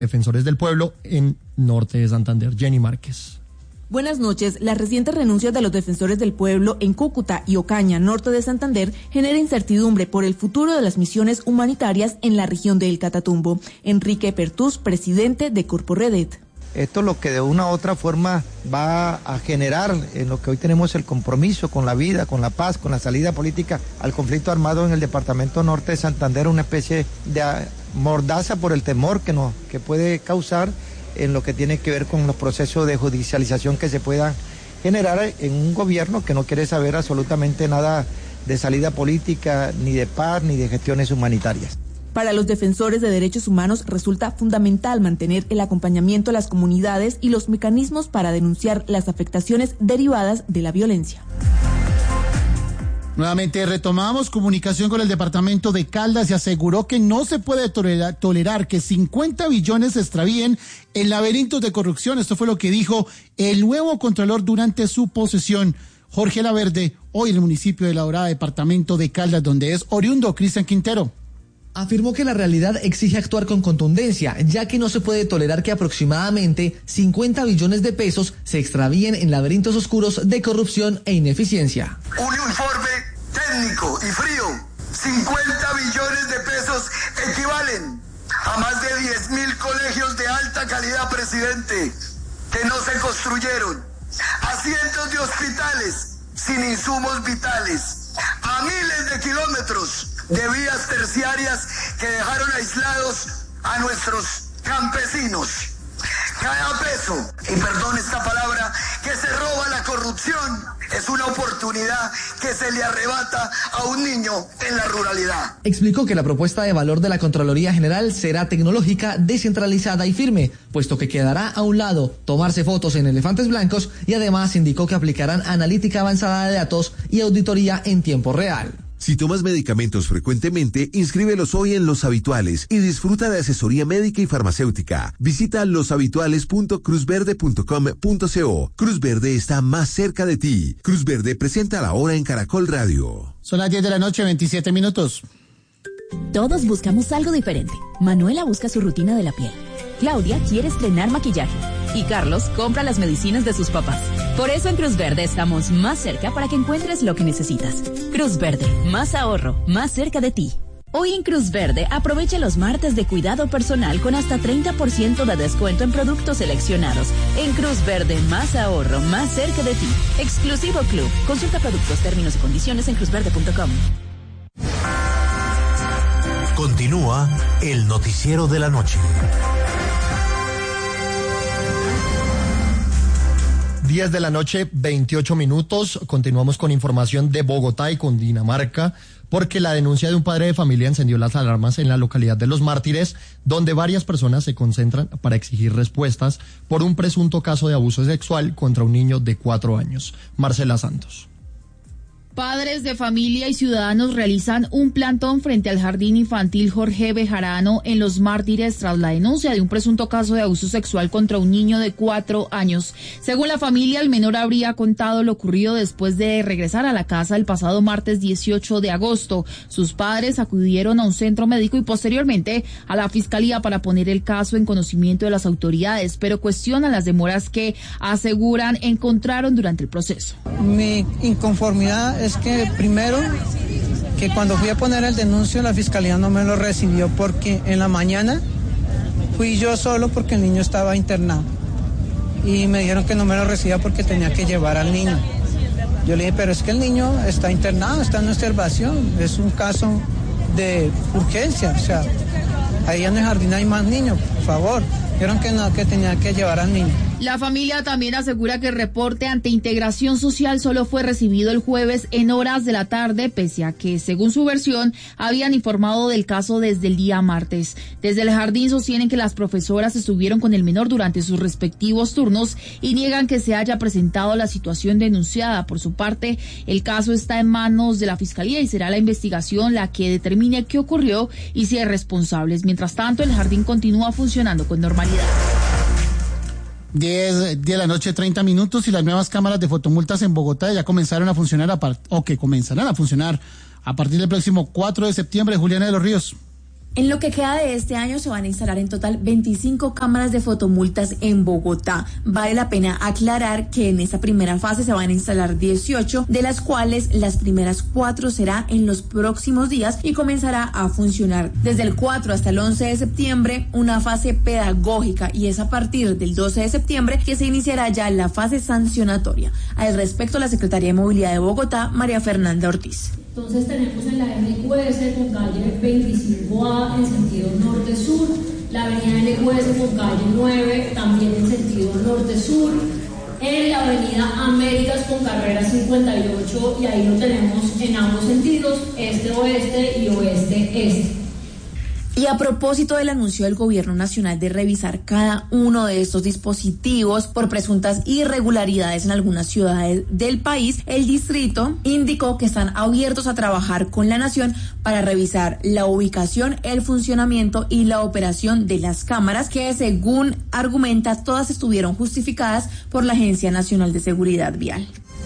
Defensores del Pueblo en Norte de Santander. Jenny Márquez. Buenas noches. Las recientes renuncias de los defensores del pueblo en Cúcuta y Ocaña, norte de Santander, genera incertidumbre por el futuro de las misiones humanitarias en la región del Catatumbo. Enrique Pertús, presidente de Corporedet. Esto lo que de una u otra forma va a generar en lo que hoy tenemos el compromiso con la vida, con la paz, con la salida política al conflicto armado en el departamento norte de Santander, una especie de mordaza por el temor que puede causar en lo que tiene que ver con los procesos de judicialización que se puedan generar en un gobierno que no quiere saber absolutamente nada de salida política, ni de paz, ni de gestiones humanitarias. Para los defensores de derechos humanos resulta fundamental mantener el acompañamiento a las comunidades y los mecanismos para denunciar las afectaciones derivadas de la violencia. Nuevamente retomamos comunicación con el departamento de Caldas y aseguró que no se puede tolerar que 50 billones se extravíen en laberintos de corrupción. Esto fue lo que dijo el nuevo contralor durante su posesión. Jorge Laverde, hoy en el municipio de La Dorada, departamento de Caldas, donde es oriundo Cristian Quintero. Afirmó que la realidad exige actuar con contundencia, ya que no se puede tolerar que aproximadamente 50 billones de pesos se extravíen en laberintos oscuros de corrupción e ineficiencia. Un informe técnico y frío, 50 billones de pesos equivalen a más de 10.000 colegios de alta calidad, presidente, que no se construyeron, a cientos de hospitales sin insumos vitales, a miles de kilómetros de vías terciarias que dejaron aislados a nuestros campesinos. Cada peso, y perdón esta palabra, que se roba la corrupción es una oportunidad que se le arrebata a un niño en la ruralidad. Explicó que la propuesta de valor de la Contraloría General será tecnológica, descentralizada y firme, puesto que quedará a un lado tomarse fotos en elefantes blancos, y además indicó que aplicarán analítica avanzada de datos y auditoría en tiempo real. Si tomas medicamentos frecuentemente, inscríbelos hoy en Los Habituales y disfruta de asesoría médica y farmacéutica. Visita loshabituales.cruzverde.com.co. Cruz Verde está más cerca de ti. Cruz Verde presenta la hora en Caracol Radio. Son las 10 de la noche, 27 minutos. Todos buscamos algo diferente. Manuela busca su rutina de la piel. Claudia quiere estrenar maquillaje. Y Carlos compra las medicinas de sus papás. Por eso en Cruz Verde estamos más cerca para que encuentres lo que necesitas. Cruz Verde, más ahorro, más cerca de ti. Hoy en Cruz Verde aprovecha los martes de cuidado personal con hasta 30% de descuento en productos seleccionados. En Cruz Verde, más ahorro, más cerca de ti. Exclusivo Club. Consulta productos, términos y condiciones en cruzverde.com. Continúa el noticiero de la noche. 10 de la noche, 28 minutos. Continuamos con información de Bogotá y Cundinamarca, porque la denuncia de un padre de familia encendió las alarmas en la localidad de Los Mártires, donde varias personas se concentran para exigir respuestas por un presunto caso de abuso sexual contra un niño de 4 años. Marcela Santos. Padres de familia y ciudadanos realizan un plantón frente al Jardín Infantil Jorge Bejarano en Los Mártires tras la denuncia de un presunto caso de abuso sexual contra un niño de 4 años. Según la familia, el menor habría contado lo ocurrido después de regresar a la casa el pasado martes 18 de agosto. Sus padres acudieron a un centro médico y posteriormente a la fiscalía para poner el caso en conocimiento de las autoridades, pero cuestionan las demoras que aseguran encontraron durante el proceso. Mi inconformidad es que primero, que cuando fui a poner el denuncio la fiscalía no me lo recibió porque en la mañana fui yo solo porque el niño estaba internado y me dijeron que no me lo recibía porque tenía que llevar al niño. Yo le dije, pero es que el niño está internado, está en observación, es un caso de urgencia, o sea, ahí en el jardín hay más niños, por favor. Dijeron que no, que tenía que llevar al niño. La familia también asegura que el reporte ante Integración Social solo fue recibido el jueves en horas de la tarde, pese a que, según su versión, habían informado del caso desde el día martes. Desde el jardín sostienen que las profesoras estuvieron con el menor durante sus respectivos turnos y niegan que se haya presentado la situación denunciada. Por su parte, el caso está en manos de la fiscalía y será la investigación la que determine qué ocurrió y si hay responsables. Mientras tanto, el jardín continúa funcionando con normalidad. 10 de la noche, 30 minutos, y las nuevas cámaras de fotomultas en Bogotá ya comenzaron a funcionar, comenzarán a funcionar a partir del próximo 4 de septiembre. Juliana de los Ríos. En lo que queda de este año se van a instalar en total 25 cámaras de fotomultas en Bogotá. Vale la pena aclarar que en esta primera fase se van a instalar 18, de las cuales las primeras 4 será en los próximos días y comenzará a funcionar desde el 4 hasta el 11 de septiembre una fase pedagógica, y es a partir del 12 de septiembre que se iniciará ya la fase sancionatoria. Al respecto, la Secretaría de Movilidad de Bogotá, María Fernanda Ortiz. Entonces tenemos en la NQS con calle 25A en sentido norte-sur, la avenida NQS con calle 9 también en sentido norte-sur, en la avenida Américas con carrera 58, y ahí lo tenemos en ambos sentidos, este-oeste y oeste-este. Y a propósito del anuncio del Gobierno Nacional de revisar cada uno de estos dispositivos por presuntas irregularidades en algunas ciudades del país, el distrito indicó que están abiertos a trabajar con la Nación para revisar la ubicación, el funcionamiento y la operación de las cámaras que, según argumenta, todas estuvieron justificadas por la Agencia Nacional de Seguridad Vial.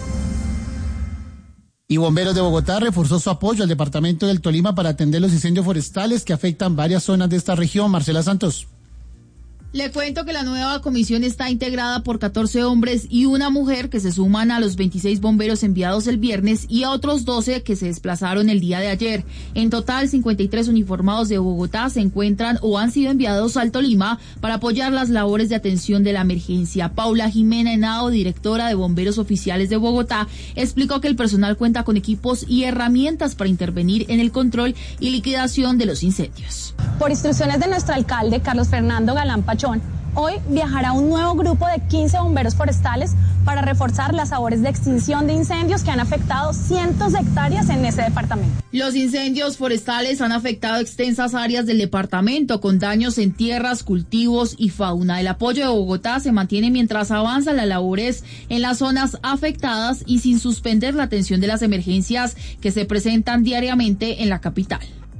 Y Bomberos de Bogotá reforzó su apoyo al departamento del Tolima para atender los incendios forestales que afectan varias zonas de esta región. Marcela Santos. Le cuento que la nueva comisión está integrada por 14 hombres y una mujer que se suman a los 26 bomberos enviados el viernes y a otros 12 que se desplazaron el día de ayer. En total, 53 uniformados de Bogotá se encuentran o han sido enviados al Tolima para apoyar las labores de atención de la emergencia. Paula Jimena Henao, directora de Bomberos Oficiales de Bogotá, explicó que el personal cuenta con equipos y herramientas para intervenir en el control y liquidación de los incendios. Por instrucciones de nuestro alcalde, Carlos Fernando Galán Pachón, hoy viajará un nuevo grupo de 15 bomberos forestales para reforzar las labores de extinción de incendios que han afectado cientos de hectáreas en ese departamento. Los incendios forestales han afectado extensas áreas del departamento con daños en tierras, cultivos y fauna. El apoyo de Bogotá se mantiene mientras avanzan las labores en las zonas afectadas y sin suspender la atención de las emergencias que se presentan diariamente en la capital.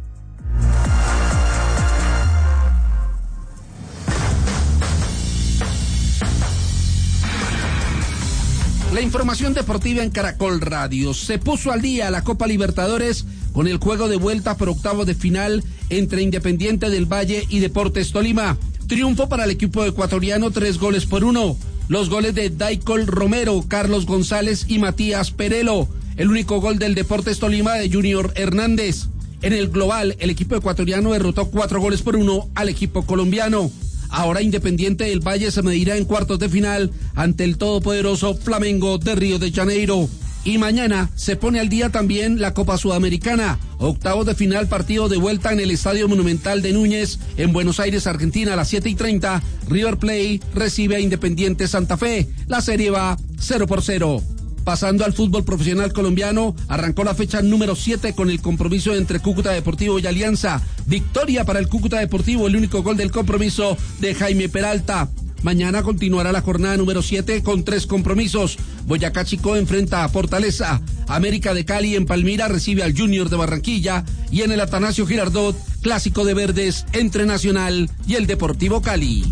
La información deportiva en Caracol Radio. Se puso al día la Copa Libertadores con el juego de vuelta por octavos de final entre Independiente del Valle y Deportes Tolima. Triunfo para el equipo ecuatoriano, 3-1. Los goles de Daicol Romero, Carlos González y Matías Perelo. El único gol del Deportes Tolima de Junior Hernández. En el global, el equipo ecuatoriano derrotó 4-1 al equipo colombiano. Ahora Independiente del Valle se medirá en cuartos de final ante el todopoderoso Flamengo de Río de Janeiro. Y mañana se pone al día también la Copa Sudamericana. Octavos de final, partido de vuelta en el Estadio Monumental de Núñez, en Buenos Aires, Argentina, a las 7:30. River Plate recibe a Independiente Santa Fe. La serie va 0-0. Pasando al fútbol profesional colombiano, arrancó la fecha número 7 con el compromiso entre Cúcuta Deportivo y Alianza. Victoria para el Cúcuta Deportivo, el único gol del compromiso de Jaime Peralta. Mañana continuará la jornada número 7 con 3 compromisos. Boyacá Chicó enfrenta a Fortaleza. América de Cali en Palmira recibe al Junior de Barranquilla. Y en el Atanasio Girardot, clásico de verdes entre Nacional y el Deportivo Cali.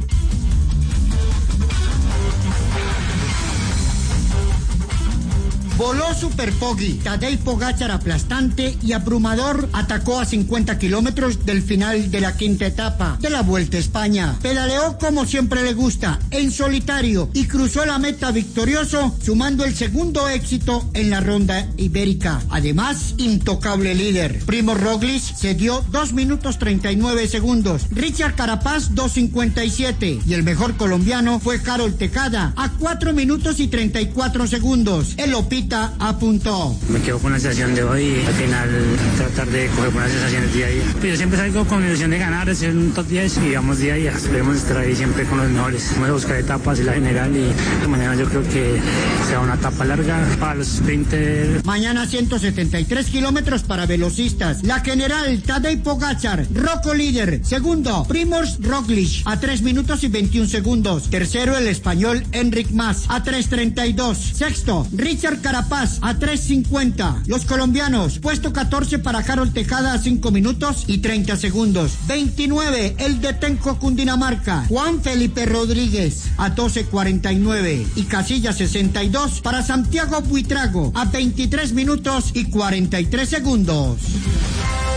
Voló Super Poggi, Tadej Pogačar aplastante y abrumador atacó a 50 kilómetros del final de la quinta etapa de la Vuelta a España. Pedaleó como siempre le gusta, en solitario, y cruzó la meta victorioso, sumando el segundo éxito en la ronda ibérica. Además, intocable líder. Primož Roglič se dio 2 minutos 39 segundos. Richard Carapaz 2:57 y el mejor colombiano fue Harold Tejada a 4 minutos y 34 segundos. El Opita apuntó. Me quedo con la sensación de hoy y al final tratar de coger buenas sensaciones día a día. Pero yo siempre salgo con la ilusión de ganar, de ser un top 10 y vamos día a día. Esperemos estar ahí siempre con los mejores. Vamos a buscar etapas en la general y mañana yo creo que será una etapa larga para los sprinters. Mañana 173 kilómetros para velocistas. La general Tadej Pogačar, Rocco líder. Segundo, Primož Roglič a 3 minutos y 21 segundos. Tercero, el español Enric Mas a 3:32. Sexto, Richard Carapaz a 3:50. Los colombianos, puesto 14 para Harold Tejada a 5 minutos y 30 segundos. 29, el de Tenco Cundinamarca, Juan Felipe Rodríguez a 12:49. Y casilla 62 para Santiago Buitrago a 23 minutos y 43 segundos.